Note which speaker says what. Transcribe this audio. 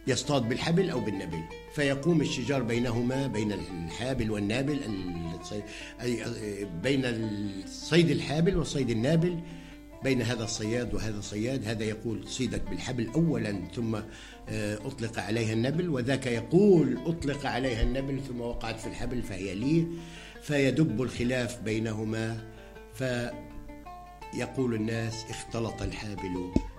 Speaker 1: يصطاد بالحبل أو بالنبل، فيقوم الشجار بينهما، بين الحابل والنابل، أي بين الصيد الحابل والصيد النابل، بين هذا الصياد وهذا الصياد. هذا يقول صيدت بالحبل أولا ثم أطلق عليها النبل، وذاك يقول أطلق عليها النبل ثم وقعت في الحبل فهي لي. فيدب الخلاف بينهما، فيقول الناس اختلط الحابل